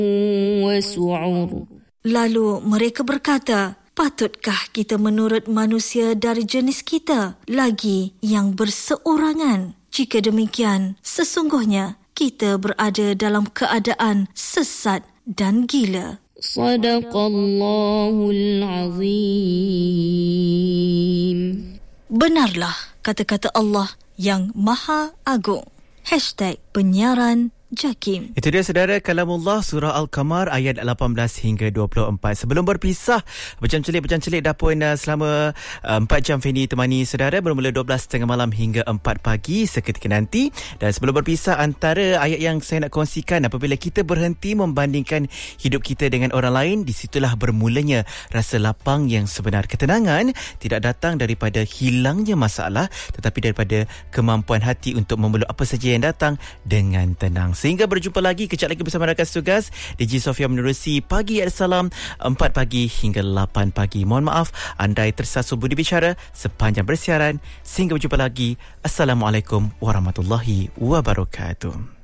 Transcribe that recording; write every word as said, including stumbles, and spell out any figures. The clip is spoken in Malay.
وسعر. Lalu mereka berkata, patutkah kita menurut manusia dari jenis kita lagi yang berseorangan? Jika demikian, sesungguhnya kita berada dalam keadaan sesat dan gila. Sadaqallahul Azim. Benarlah kata-kata Allah yang Maha Agung. Hashtag penyiaran Jakim. Itu dia saudara kalamullah surah Al-Qamar ayat lapan belas hingga dua puluh empat. Sebelum berpisah, Bejam Celik-Bejam Celik dah pun uh, selama uh, empat jam Fendi temani saudara bermula dua belas tiga puluh malam hingga empat pagi seketika nanti. Dan sebelum berpisah, antara ayat yang saya nak kongsikan, apabila kita berhenti membandingkan hidup kita dengan orang lain, di situlah bermulanya rasa lapang yang sebenar. Ketenangan tidak datang daripada hilangnya masalah, tetapi daripada kemampuan hati untuk memeluk apa saja yang datang dengan tenang. Sehingga berjumpa lagi kejap lagi bersama rakan tugas D J Sofia menerusi Pagi Salam empat pagi hingga lapan pagi. Mohon maaf andai tersasul budi bicara sepanjang bersiaran. Sehingga berjumpa lagi. Assalamualaikum warahmatullahi wabarakatuh.